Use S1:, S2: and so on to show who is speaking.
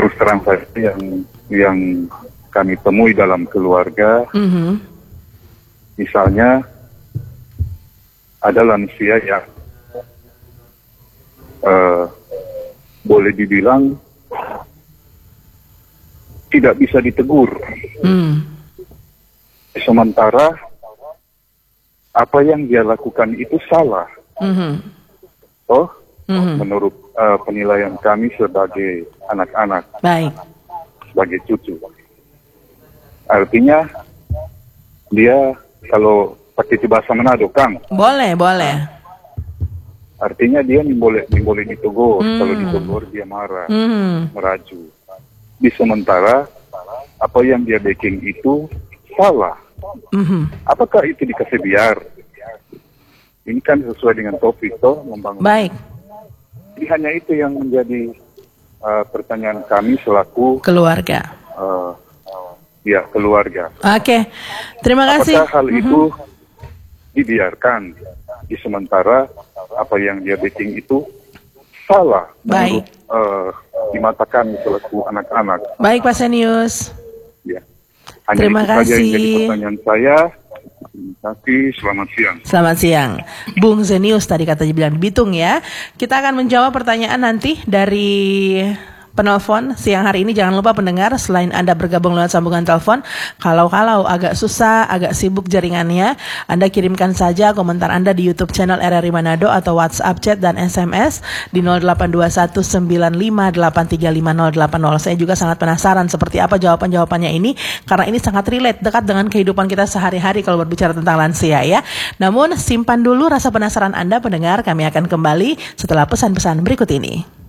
S1: terus terang saja yang kami temui dalam keluarga, misalnya ada lansia yang boleh dibilang tidak bisa ditegur. Sementara apa yang dia lakukan itu salah. Menurut penilaian kami sebagai anak-anak, sebagai cucu. Artinya dia, kalau pakai bahasa Manado, Kang.
S2: Boleh.
S1: Artinya dia boleh ditegur. Kalau ditegur dia marah, meraju. Di sementara apa yang dia bikin itu salah. Apakah itu dikasih biar? Ini kan sesuai dengan topik toh, membangun.
S2: Baik.
S1: Jadi hanya itu yang menjadi pertanyaan kami selaku
S2: keluarga.
S1: Keluarga.
S2: Oke, terima kasih.
S1: Apakah hal itu dibiarkan di sementara apa yang dia bikin itu salah menurut di mata kami selaku anak-anak?
S2: Baik, Pak Senius.
S1: Ya. Hanya
S2: terima
S1: itu
S2: kasih.
S1: saja yang jadi pertanyaan saya. Terima kasih. Selamat siang.
S2: Selamat siang, Bung Zenius tadi katanya bilang Bitung ya. Kita akan menjawab pertanyaan nanti dari penelpon siang hari ini. Jangan lupa pendengar, selain Anda bergabung lewat sambungan telepon, kalau agak susah, agak sibuk jaringannya, Anda kirimkan saja komentar Anda di YouTube channel RRI Manado atau WhatsApp chat dan SMS di 082195835080. Saya juga sangat penasaran seperti apa jawaban-jawabannya ini, karena ini sangat relate, dekat dengan kehidupan kita sehari-hari kalau berbicara tentang lansia ya. Namun simpan dulu rasa penasaran Anda pendengar, kami akan kembali setelah pesan-pesan berikut ini.